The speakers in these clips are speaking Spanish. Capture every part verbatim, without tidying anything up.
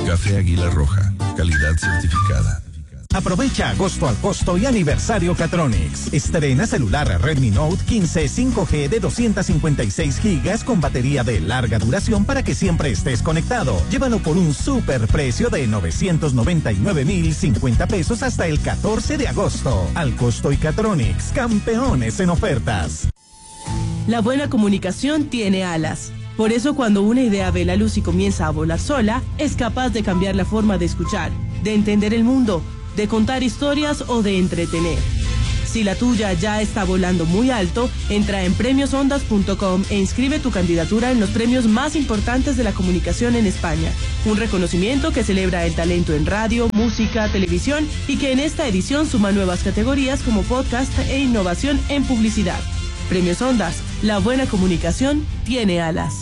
Café Águila Roja, calidad certificada. Aprovecha agosto al costo y aniversario Catronics. Estrena celular Redmi Note quince cinco G de doscientos cincuenta y seis gigas con batería de larga duración para que siempre estés conectado. Llévalo por un super precio de novecientos noventa y nueve mil cincuenta pesos hasta el catorce de agosto. Al costo y Catronics, campeones en ofertas. La buena comunicación tiene alas. Por eso cuando una idea ve la luz y comienza a volar sola, es capaz de cambiar la forma de escuchar, de entender el mundo, de contar historias o de entretener. Si la tuya ya está volando muy alto, entra en premios ondas punto com e inscribe tu candidatura en los premios más importantes de la comunicación en España. Un reconocimiento que celebra el talento en radio, música, televisión y que en esta edición suma nuevas categorías como podcast e innovación en publicidad. Premios Ondas, la buena comunicación tiene alas.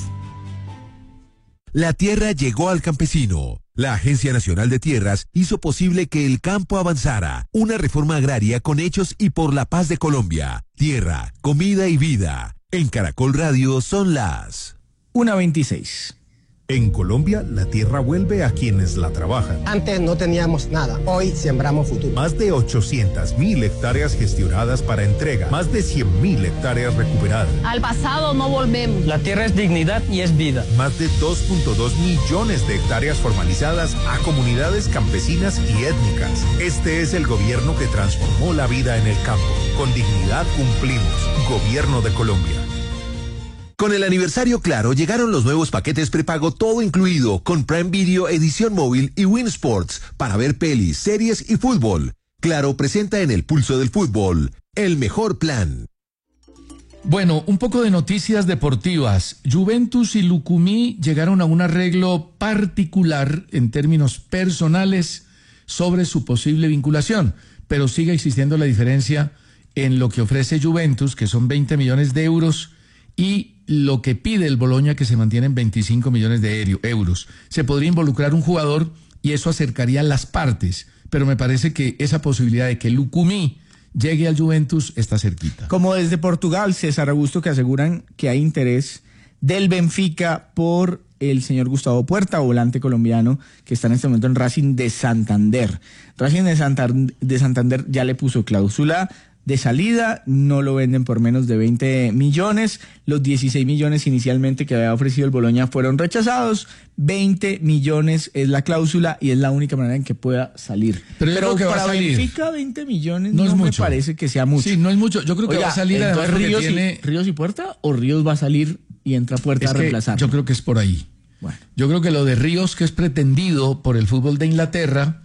La tierra llegó al campesino. La Agencia Nacional de Tierras hizo posible que el campo avanzara. Una reforma agraria con hechos y por la paz de Colombia. Tierra, comida y vida. En Caracol Radio son las una veintiséis. En Colombia, la tierra vuelve a quienes la trabajan. Antes no teníamos nada, hoy sembramos futuro. Más de ochocientas mil hectáreas gestionadas para entrega, más de cien mil hectáreas recuperadas. Al pasado no volvemos. La tierra es dignidad y es vida. Más de dos punto dos millones de hectáreas formalizadas a comunidades campesinas y étnicas. Este es el gobierno que transformó la vida en el campo. Con dignidad cumplimos. Gobierno de Colombia. Con el aniversario Claro llegaron los nuevos paquetes prepago todo incluido con Prime Video edición móvil y Win Sports para ver pelis, series y fútbol. Claro presenta en el pulso del fútbol el mejor plan. Bueno, un poco de noticias deportivas. Juventus y Lucumí llegaron a un arreglo particular en términos personales sobre su posible vinculación, pero sigue existiendo la diferencia en lo que ofrece Juventus, que son veinte millones de euros, y lo que pide el Bologna, que se mantiene en veinticinco millones de euros. Se podría involucrar un jugador y eso acercaría las partes, pero me parece que esa posibilidad de que Lucumí llegue al Juventus está cerquita. Como desde Portugal, César Augusto, que aseguran que hay interés del Benfica por el señor Gustavo Puerta, volante colombiano, que está en este momento en Racing de Santander. Racing de Santander, de Santander ya le puso cláusula de salida, no lo venden por menos de veinte millones, los dieciséis millones inicialmente que había ofrecido el Bologna fueron rechazados, veinte millones es la cláusula y es la única manera en que pueda salir. Pero, Pero que para va a salir. Benfica veinte millones no, no es me mucho. parece que sea mucho. Sí, no es mucho, yo creo que Oiga, va a salir entonces además Ríos, tiene... y, Ríos y Puerta o Ríos va a salir y entra Puerta es a reemplazar. Yo creo que es por ahí. Bueno. Yo creo que lo de Ríos, que es pretendido por el fútbol de Inglaterra,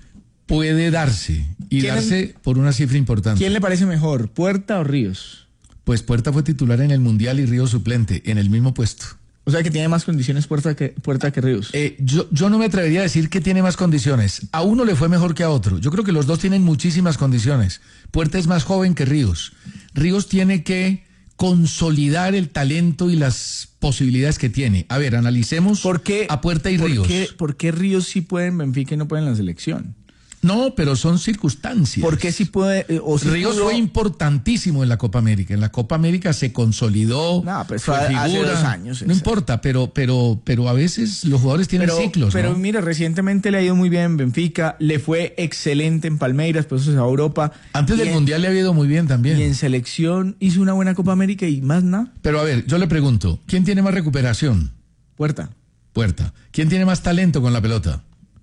puede darse y darse por una cifra importante. ¿Quién le parece mejor, Puerta o Ríos? Pues Puerta fue titular en el Mundial y Ríos suplente, en el mismo puesto. O sea que tiene más condiciones Puerta que, Puerta que Ríos. Eh, yo, yo no me atrevería a decir que tiene más condiciones. A uno le fue mejor que a otro. Yo creo que los dos tienen muchísimas condiciones. Puerta es más joven que Ríos. Ríos tiene que consolidar el talento y las posibilidades que tiene. A ver, analicemos ¿Por qué, a Puerta y por Ríos. Qué, ¿Por qué Ríos sí puede en Benfica y no puede en la selección? No, pero son circunstancias. ¿Por qué sí puede? Eh, o sí Ríos pudo... fue importantísimo en la Copa América. En la Copa América se consolidó. No, pues fue fue figura. hace dos años. No importa, pero, pero, pero a veces los jugadores tienen pero, ciclos. Pero ¿no? mira, recientemente le ha ido muy bien en Benfica, le fue excelente en Palmeiras, pues eso es a Europa. Antes del en, Mundial le ha ido muy bien también. Y en selección hizo una buena Copa América y más nada. Pero a ver, yo le pregunto, ¿quién tiene más recuperación? Puerta. Puerta. ¿Quién tiene más talento con la pelota?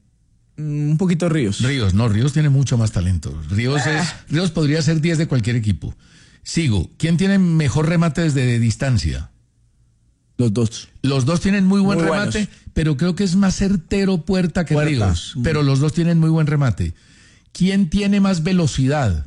Un poquito Ríos. Ríos, no, Ríos tiene mucho más talento. Ríos Ah. es, Ríos podría ser diez de cualquier equipo. Sigo, ¿quién tiene mejor remate desde distancia? Los dos. Los dos tienen muy buen Muy remate, buenos. pero creo que es más certero Puerta que Puerta. Ríos. Pero los dos tienen muy buen remate. ¿Quién tiene más velocidad?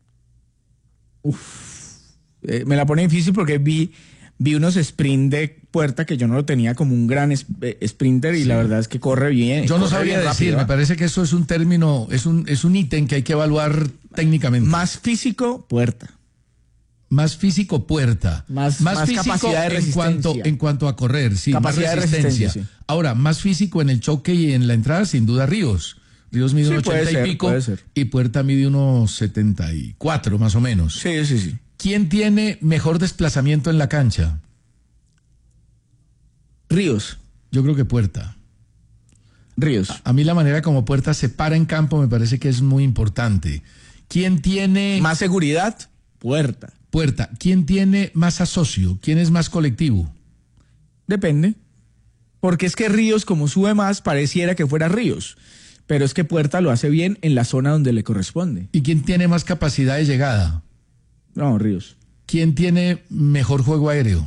Uf. Eh, me la pone difícil porque vi, vi unos sprint de Puerta que yo no lo tenía como un gran es, eh, sprinter y Sí. la verdad es que corre bien. Yo no corre sabría bien decir, rápido. me parece que eso es un término, es un, es un ítem que hay que evaluar técnicamente. Más físico, Puerta. Más físico, Puerta. Más- más físico capacidad de en cuanto, resistencia. en cuanto a correr, sí, Capacidad de más resistencia. resistencia, sí. Ahora, más físico en el choque y en la entrada, sin duda, Ríos. Ríos mide Sí, unos puede ochenta ser, y pico puede ser. y Puerta mide unos setenta y cuatro, más o menos. Sí, sí, sí. ¿Quién tiene mejor desplazamiento en la cancha? Ríos. Yo creo que Puerta. Ríos. A, a mí la manera como Puerta se para en campo me parece que es muy importante. ¿Quién tiene... más seguridad? Puerta. Puerta. ¿Quién tiene más asocio? ¿Quién es más colectivo? Depende. Porque es que Ríos, como sube más, pareciera que fuera Ríos. Pero es que Puerta lo hace bien en la zona donde le corresponde. ¿Y quién tiene más capacidad de llegada? No, Ríos. ¿Quién tiene mejor juego aéreo?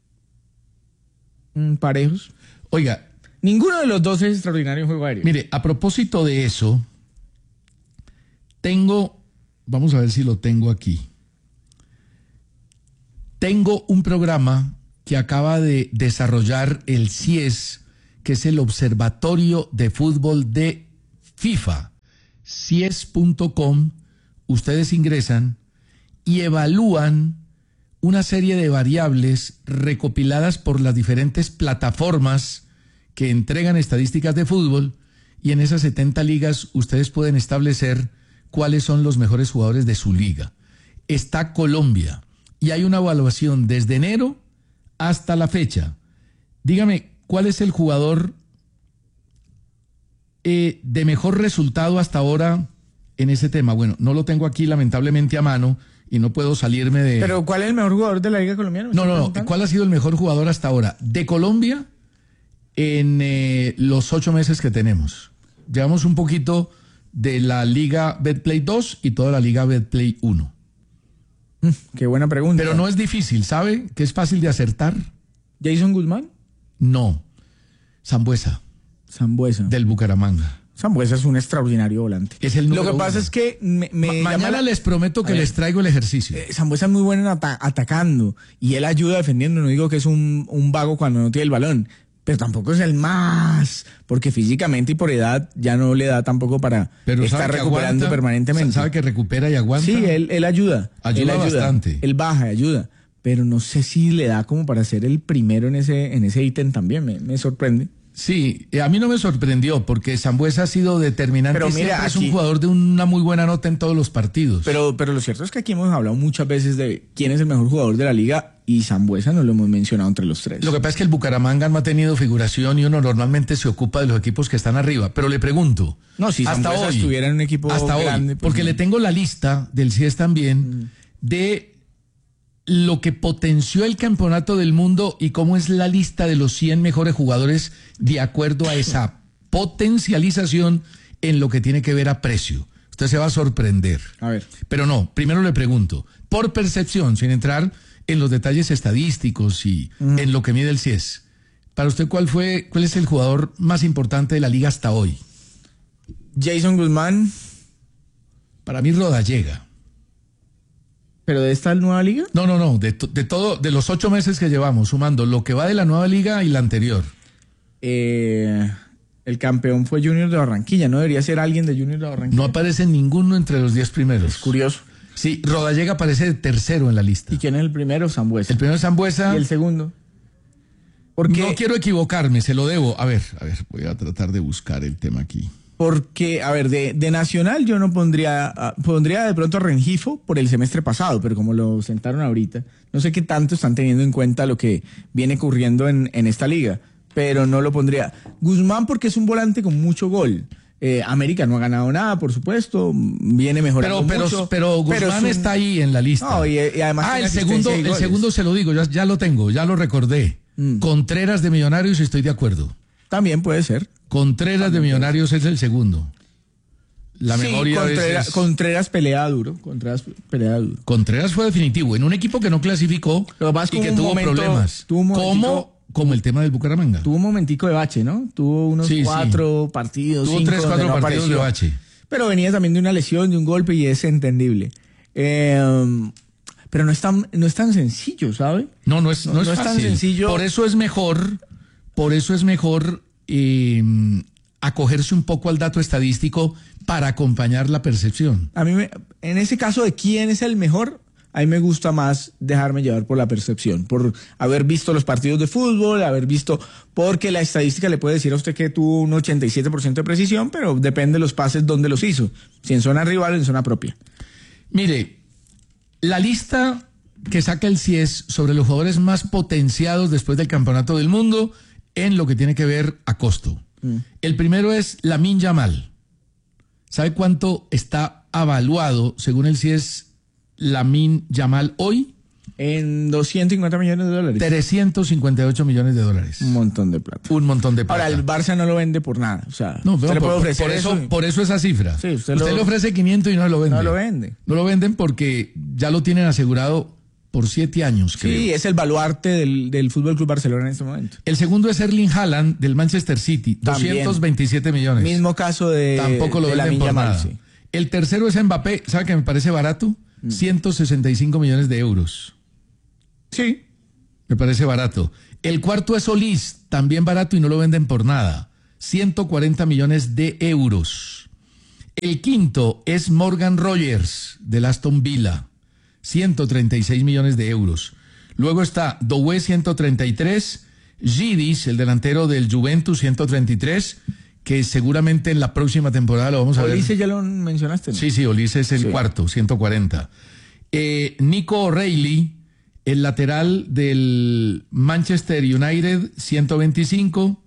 Mm, parejos. Oiga. Ninguno de los dos es extraordinario en juego aéreo. Mire, a propósito de eso, tengo, vamos a ver si lo tengo aquí. Tengo un programa que acaba de desarrollar el C I E S, que es el Observatorio de Fútbol de FIFA. C I E S punto com, ustedes ingresan y evalúan una serie de variables recopiladas por las diferentes plataformas que entregan estadísticas de fútbol, y en esas setenta ligas ustedes pueden establecer cuáles son los mejores jugadores de su liga. Está Colombia y hay una evaluación desde enero hasta la fecha. Dígame, ¿cuál es el jugador eh, de mejor resultado hasta ahora en ese tema? Bueno, no lo tengo aquí lamentablemente a mano y no puedo salirme de... ¿Pero cuál es el mejor jugador de la liga colombiana? No, no, no. ¿Cuál ha sido el mejor jugador hasta ahora de Colombia en eh, los ocho meses que tenemos? Llevamos un poquito de la Liga Betplay dos y toda la Liga Betplay uno. Mm, qué buena pregunta. Pero no es difícil, ¿sabe? Que es fácil de acertar. ¿Jason Guzmán? No. Sambuesa. Sambuesa. Del Bucaramanga. Sambuesa es un extraordinario volante. Es el Lo que uno. pasa es que me, me Ma mañana la... les prometo que les traigo el ejercicio. Eh, Sambuesa es muy bueno en ata atacando y él ayuda defendiendo. No digo que es un, un vago cuando no tiene el balón, pero tampoco es el más, porque físicamente y por edad ya no le da tampoco para pero estar recuperando aguanta, permanentemente. ¿Sabe que recupera y aguanta? Sí, él, él ayuda. Ayuda, él ayuda bastante. Él baja, ayuda. Pero no sé si le da como para ser el primero en ese en ese ítem también. Me, me sorprende. Sí, a mí no me sorprendió porque Sambuesa ha sido determinante. Pero mira, aquí, es un jugador de una muy buena nota en todos los partidos. Pero, pero lo cierto es que aquí hemos hablado muchas veces de quién es el mejor jugador de la liga y Sambuesa no lo hemos mencionado entre los tres. Lo que pasa es que el Bucaramanga no ha tenido figuración y uno normalmente se ocupa de los equipos que están arriba. Pero le pregunto, no, si hasta Sambuesa hoy, estuviera en un equipo hasta grande, hoy, pues porque no. le tengo la lista del C I E S también mm. de lo que potenció el campeonato del mundo y cómo es la lista de los cien mejores jugadores de acuerdo a esa potencialización en lo que tiene que ver a precio. Usted se va a sorprender. A ver. Pero no, primero le pregunto, por percepción, sin entrar en los detalles estadísticos y mm. en lo que mide el C I E S, para usted, ¿cuál fue, cuál es el jugador más importante de la liga hasta hoy? Jason Guzmán. Para mí, Rodallega. ¿Pero de esta nueva liga? No, no, no, de, de todo, de los ocho meses que llevamos, sumando lo que va de la nueva liga y la anterior. Eh, el campeón fue Junior de Barranquilla, ¿no debería ser alguien de Junior de Barranquilla? No aparece ninguno entre los diez primeros. Es curioso. Sí, Rodallega aparece de tercero en la lista. ¿Y quién es el primero? Sambuesa. El primero es Sambuesa. ¿Y el segundo? Porque... No quiero equivocarme, se lo debo. A ver, a ver, voy a tratar de buscar el tema aquí. Porque, a ver, de, de Nacional yo no pondría, uh, pondría de pronto a Rengifo por el semestre pasado, pero como lo sentaron ahorita, no sé qué tanto están teniendo en cuenta lo que viene ocurriendo en, en esta liga, pero no lo pondría. Guzmán porque es un volante con mucho gol. Eh, América no ha ganado nada, por supuesto, viene mejorando pero, mucho. Pero, pero Guzmán pero un... está ahí en la lista. No, y, y además ah, el segundo, el segundo se lo digo, ya, ya lo tengo, ya lo recordé. Mm. Contreras de Millonarios, estoy de acuerdo. También puede ser. Contreras También de Millonarios es el segundo. La sí, memoria Contreras, es... Contreras pelea duro. Contreras pelea duro. Contreras fue definitivo en un equipo que no clasificó y que tuvo momento, problemas. Tuvo un ¿Cómo? Como el tema del Bucaramanga. Tuvo un momentico de bache, ¿no? Tuvo unos sí, cuatro sí. partidos, tuvo cinco tres, cuatro no partidos apareció. de bache. Pero venía también de una lesión, de un golpe y es entendible. Eh, pero no es tan, no es tan sencillo, ¿sabe? No, no es, no, no es, no es tan sencillo. Por eso es mejor, por eso es mejor eh, acogerse un poco al dato estadístico para acompañar la percepción. A mí, me, en ese caso de quién es el mejor, a mí me gusta más dejarme llevar por la percepción, por haber visto los partidos de fútbol, haber visto, porque la estadística le puede decir a usted que tuvo un ochenta y siete por ciento de precisión, pero depende de los pases donde los hizo, si en zona rival o en zona propia. Mire, la lista que saca el C I E S sobre los jugadores más potenciados después del Campeonato del Mundo en lo que tiene que ver a costo. Mm. El primero es Lamine Yamal. ¿Sabe cuánto está avaluado, según él, si es Lamine Yamal hoy? En doscientos cincuenta millones de dólares. trescientos cincuenta y ocho millones de dólares. Un montón de plata. Un montón de plata. Ahora, el Barça no lo vende por nada. O sea, no, usted pero le puede por, ofrecer por eso, eso. Por eso esa cifra. Sí, usted, usted lo, le ofrece quinientos y no lo vende. No lo vende. No lo venden porque ya lo tienen asegurado por siete años, creo. Sí, es el baluarte del, del Fútbol Club Barcelona en este momento. El segundo es Erling Haaland del Manchester City, También. doscientos veintisiete millones. Mismo caso de Tampoco lo de venden por Yamal, nada. sí. El tercero es Mbappé, ¿sabe que me parece barato? Mm. ciento sesenta y cinco millones de euros. Sí. Me parece barato. El cuarto es Solís, también barato y no lo venden por nada. ciento cuarenta millones de euros. El quinto es Morgan Rogers del Aston Villa, ciento treinta y seis millones de euros. Luego está Doué, ciento treinta y tres, Gidis, el delantero del Juventus, ciento treinta y tres, que seguramente en la próxima temporada lo vamos a ver. Olise ya lo mencionaste, ¿no? Sí, sí, Olise es el sí. cuarto, ciento cuarenta. Eh, Nico O'Reilly, el lateral del Manchester United, ciento veinticinco.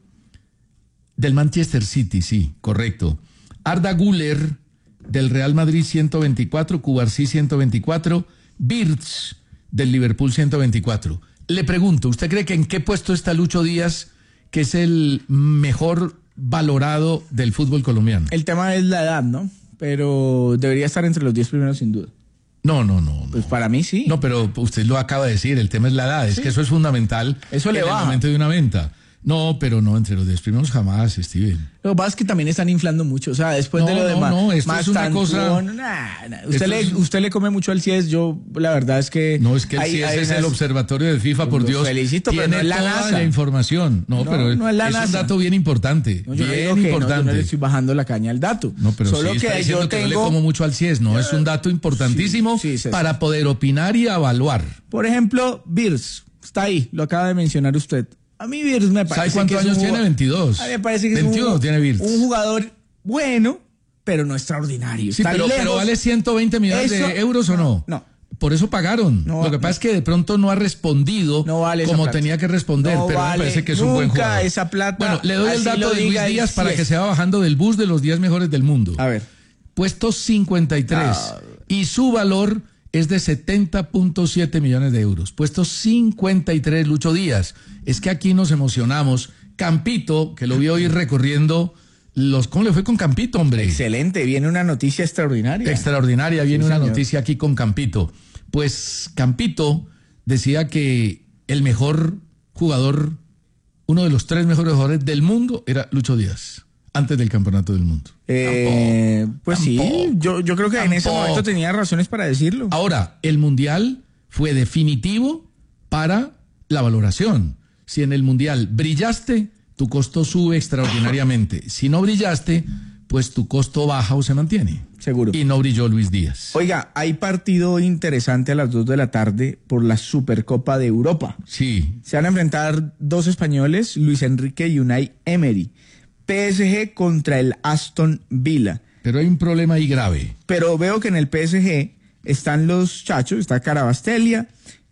Del Manchester City, sí, correcto. Arda Güler, del Real Madrid, ciento veinticuatro. Cubarsí, ciento veinticuatro. Wirtz, del Liverpool, ciento veinticuatro. Le pregunto, ¿usted cree que en qué puesto está Lucho Díaz, que es el mejor valorado del fútbol colombiano? El tema es la edad, ¿no? Pero debería estar entre los diez primeros sin duda. No, no, no, no. Pues para mí sí. No, pero usted lo acaba de decir, el tema es la edad, es sí. que eso es fundamental. Eso le en baja. el momento de una venta. No, pero no, entre los diez primeros jamás, Steven. Lo que pasa es que también están inflando mucho, o sea, después no, de lo demás. No, no, esto es una cosa... Nah, nah. Usted, le, es... usted le come mucho al C I E S, yo la verdad es que... No, es que el hay, C I E S es unas... el observatorio de FIFA, por Dios. Felicito, tiene pero no es la toda NASA. la información. No, no pero no es, la es NASA. un dato bien importante, no, yo bien no digo importante. Que no, yo no le estoy bajando la caña al dato. No, pero Solo sí que está diciendo yo que tengo... no le como mucho al C I E S, no, es un dato importantísimo sí, sí, para poder opinar y evaluar. Por ejemplo, Wirtz, está ahí, lo acaba de mencionar usted. A mí Wirtz me parece ¿Sabe cuántos que años es un, tiene? veintidós. A mí me parece que veintiuno es un, tiene Wirtz. Un jugador bueno, pero no extraordinario. Sí, Está pero, pero vale ciento veinte millones eso, de euros o no? No. Por eso pagaron. No, Lo que no. pasa es que de pronto no ha respondido no vale como tenía que responder, no pero vale me parece que es un buen jugador. Esa plata, bueno, le doy el dato de Luis Díaz para sí que se va bajando del bus de los diez mejores del mundo. A ver. Puesto cincuenta y tres. Ah. Y su valor es de setenta punto siete millones de euros. Puesto cincuenta y tres, Lucho Díaz. Es que aquí nos emocionamos. Campito, que lo vio ir recorriendo los... ¿Cómo le fue con Campito, hombre? Excelente, viene una noticia extraordinaria. Extraordinaria, viene sí, una señor. noticia aquí con Campito. Pues Campito decía que el mejor jugador, uno de los tres mejores jugadores del mundo era Lucho Díaz, antes del Campeonato del Mundo. Eh, tampoco, pues tampoco, sí, yo, yo creo que tampoco. En ese momento tenía razones para decirlo. Ahora, el Mundial fue definitivo para la valoración. Si en el Mundial brillaste, tu costo sube extraordinariamente. Si no brillaste, pues tu costo baja o se mantiene. Seguro. Y no brilló Luis Díaz. Oiga, hay partido interesante a las dos de la tarde por la Supercopa de Europa. Sí. Se van a enfrentar dos españoles, Luis Enrique y Unai Emery. P S G contra el Aston Villa. Pero hay un problema ahí grave. Pero veo que en el P S G están los chachos, está Carabastelia,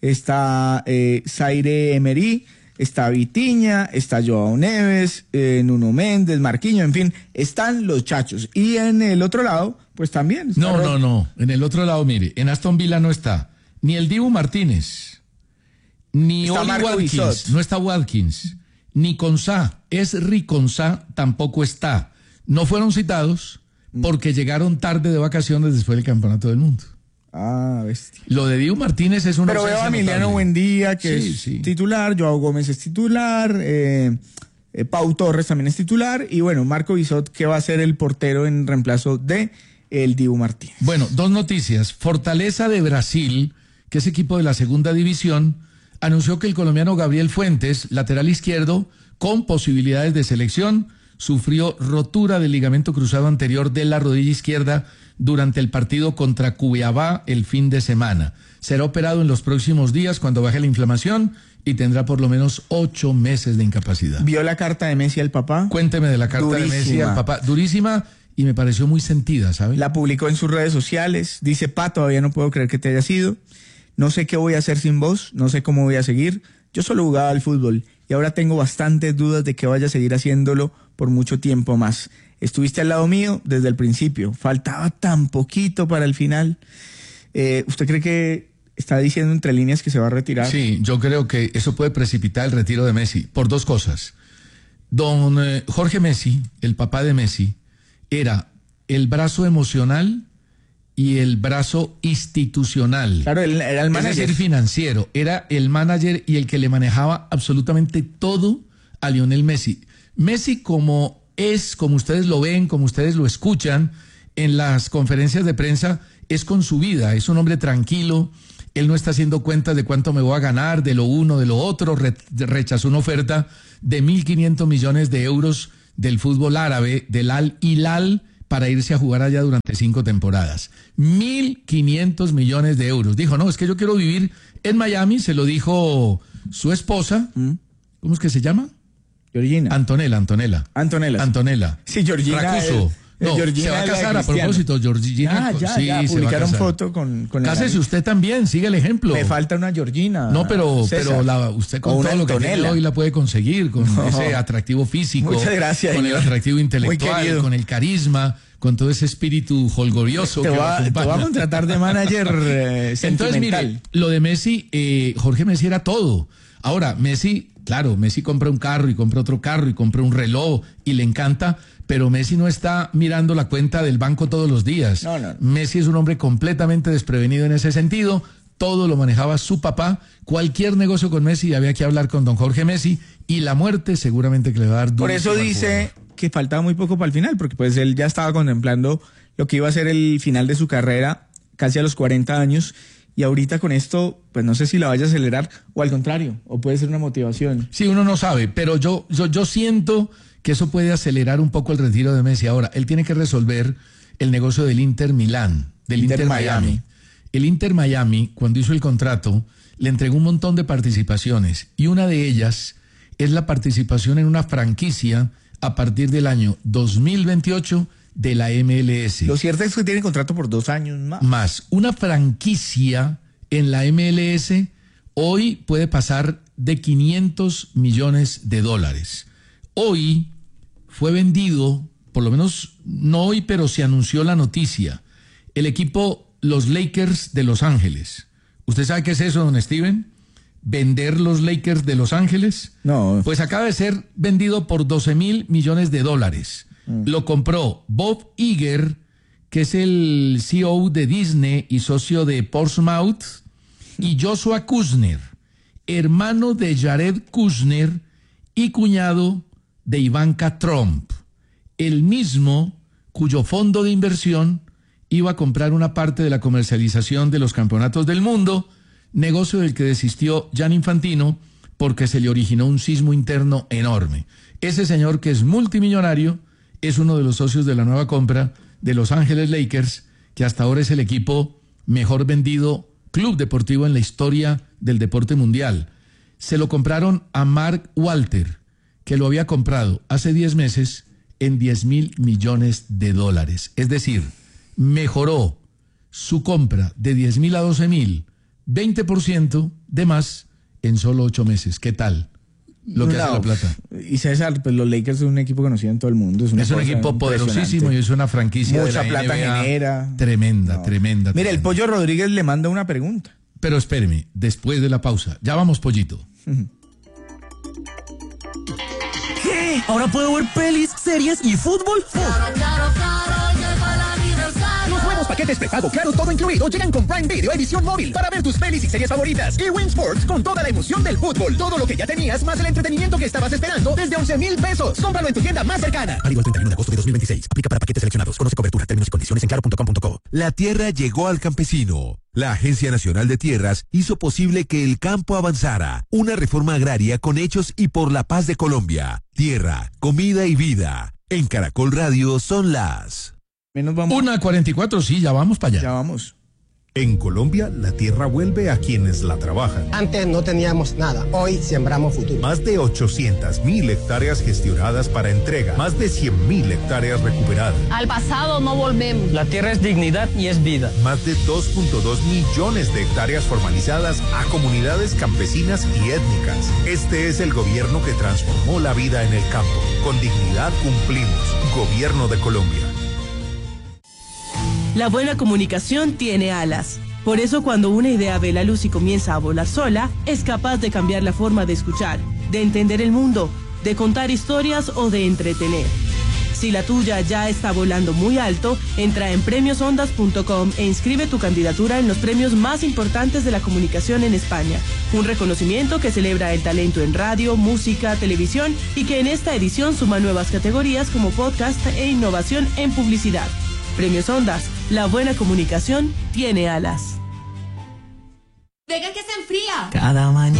está eh, Zaire Emery, está Vitinha, está Joao Neves, eh, Nuno Méndez, Marquinhos, en fin, están los chachos. Y en el otro lado, pues también. Está no, Rod... no, no. En el otro lado, mire, en Aston Villa no está ni el Dibu Martínez, ni está Oli Marco Watkins, Bizot. no está Watkins, ni Consá, Esri Consá tampoco está. No fueron citados porque llegaron tarde de vacaciones después del Campeonato del Mundo. Ah, bestia. Lo de Dibu Martínez es una Pero veo a Emiliano Buendía, que sí, es sí. titular, Joao Gómez es titular, eh, eh, Pau Torres también es titular, y bueno, Marco Bizot, que va a ser el portero en reemplazo de el Dibu Martínez. Bueno, dos noticias. Fortaleza de Brasil, que es equipo de la segunda división, anunció que el colombiano Gabriel Fuentes, lateral izquierdo, con posibilidades de selección, sufrió rotura del ligamento cruzado anterior de la rodilla izquierda durante el partido contra Cuiabá el fin de semana. Será operado en los próximos días cuando baje la inflamación y tendrá por lo menos ocho meses de incapacidad. ¿Vio la carta de Messi al papá? Cuénteme de la carta Durísima. de Messi al papá. Durísima y me pareció muy sentida, ¿sabe? La publicó en sus redes sociales. Dice: Pa, todavía no puedo creer que te hayas ido. No sé qué voy a hacer sin vos, no sé cómo voy a seguir. Yo solo jugaba al fútbol y ahora tengo bastantes dudas de que vaya a seguir haciéndolo por mucho tiempo más. Estuviste al lado mío desde el principio, faltaba tan poquito para el final. Eh, ¿Usted cree que está diciendo entre líneas que se va a retirar? Sí, yo creo que eso puede precipitar el retiro de Messi por dos cosas. Don eh, Jorge Messi, el papá de Messi, era el brazo emocional y el brazo institucional. Claro, él era el manager. Es decir, financiero. Era el manager y el que le manejaba absolutamente todo a Lionel Messi. Messi, como es, como ustedes lo ven, como ustedes lo escuchan en las conferencias de prensa, es con su vida. Es un hombre tranquilo. Él no está haciendo cuentas de cuánto me voy a ganar, de lo uno, de lo otro. Re- rechazó una oferta de mil quinientos millones de euros del fútbol árabe, del Al Hilal, para irse a jugar allá durante cinco temporadas. mil quinientos millones de euros. Dijo, no, es que yo quiero vivir en Miami, se lo dijo su esposa. ¿Mm? ¿Cómo es que se llama? Georgina. Antonella, Antonella. Antonella. Antonella. Sí, Georgina. Racuso. No, Georgina se va a casar a propósito, Georgina. Ya, ya, sí, ya, se publicaron va a casar. foto con, con Cásese usted también, siga el ejemplo. Me falta una Georgina. No, pero, César. pero la, usted con todo lo que tiene hoy la puede conseguir, con no. ese atractivo físico. Muchas gracias, con señor. el atractivo intelectual, con el carisma, con todo ese espíritu holgorioso. Te, que va, te va a contratar de manager eh, Entonces, mire, lo de Messi, eh, Jorge Messi era todo. Ahora, Messi, claro, Messi compra un carro y compra otro carro y compra un reloj y le encanta, pero Messi no está mirando la cuenta del banco todos los días. No, no. Messi es un hombre completamente desprevenido en ese sentido. Todo lo manejaba su papá. Cualquier negocio con Messi había que hablar con don Jorge Messi y la muerte seguramente que le va a dar duro. Por eso dice que faltaba muy poco para el final, porque pues él ya estaba contemplando lo que iba a ser el final de su carrera casi a los cuarenta años. Y ahorita con esto, pues no sé si la vaya a acelerar o al contrario, o puede ser una motivación. Sí, uno no sabe, pero yo, yo, yo siento que eso puede acelerar un poco el retiro de Messi. Ahora, él tiene que resolver el negocio del Inter Milán, del Inter, Inter Miami. Miami. El Inter Miami, cuando hizo el contrato, le entregó un montón de participaciones y una de ellas es la participación en una franquicia a partir del año dos mil veintiocho de la M L S. Lo cierto es que tiene contrato por dos años más. Más. Una franquicia en la M L S hoy puede pasar de quinientos millones de dólares. Hoy fue vendido, por lo menos no hoy, pero se anunció la noticia, el equipo los Lakers de Los Ángeles. ¿Usted sabe qué es eso, don Steven? ¿Vender los Lakers de Los Ángeles? No. Pues acaba de ser vendido por doce mil millones de dólares. Lo compró Bob Iger, que es el C E O de Disney y socio de Portsmouth, y Joshua Kushner, hermano de Jared Kushner y cuñado de Ivanka Trump, el mismo cuyo fondo de inversión iba a comprar una parte de la comercialización de los campeonatos del mundo, negocio del que desistió Gianni Infantino porque se le originó un sismo interno enorme. Ese señor, que es multimillonario, es uno de los socios de la nueva compra de Los Ángeles Lakers, que hasta ahora es el equipo mejor vendido club deportivo en la historia del deporte mundial. Se lo compraron a Mark Walter, que lo había comprado hace diez meses en diez mil millones de dólares. Es decir, mejoró su compra de diez mil a doce mil, veinte por ciento de más en solo ocho meses. ¿Qué tal? Lo que no, hace la plata. Y César, pues los Lakers son un equipo conocido en todo el mundo. Es, una es un equipo poderosísimo y es una franquicia mucha de la plata N B A genera. Tremenda, no. tremenda. Mire, tremenda. el Pollo Rodríguez le manda una pregunta. Pero espéreme, después de la pausa. Ya vamos, Pollito. ¿Qué? ¿Ahora puedo ver pelis, series y fútbol? Claro, claro, claro, llegó el aniversario. Los nuevos paquetes prepago Claro Todo Incluido llegan con Prime Video edición móvil para ver tus pelis y series favoritas. Y Win Sports con toda la emoción del fútbol. Todo lo que ya tenías más el entretenimiento que estabas esperando desde once mil pesos. Cómpralo en tu tienda más cercana. Válido el treinta y uno de agosto de dos mil veintiséis. Aplica para paquetes seleccionados. Conoce cobertura, términos y condiciones en claro punto com punto co. La tierra llegó al campesino. La Agencia Nacional de Tierras hizo posible que el campo avanzara. Una reforma agraria con hechos y por la paz de Colombia. Tierra, comida y vida. En Caracol Radio son las... Menos vamos. Una cuarenta y cuatro, sí, ya vamos para allá. Ya vamos. En Colombia, la tierra vuelve a quienes la trabajan. Antes no teníamos nada, hoy sembramos futuro. Más de ochocientas mil hectáreas gestionadas para entrega, más de cien mil hectáreas recuperadas. Al pasado no volvemos. La tierra es dignidad y es vida. Más de dos punto dos millones de hectáreas formalizadas a comunidades campesinas y étnicas. Este es el gobierno que transformó la vida en el campo. Con dignidad cumplimos. Gobierno de Colombia. La buena comunicación tiene alas. Por eso cuando una idea ve la luz y comienza a volar sola, es capaz de cambiar la forma de escuchar, de entender el mundo, de contar historias o de entretener. Si la tuya ya está volando muy alto, entra en premios ondas punto com e inscribe tu candidatura en los premios más importantes de la comunicación en España. Un reconocimiento que celebra el talento en radio, música, televisión y que en esta edición suma nuevas categorías como podcast e innovación en publicidad. Premios Ondas, la buena comunicación tiene alas. Venga que se enfría. Cada mañana.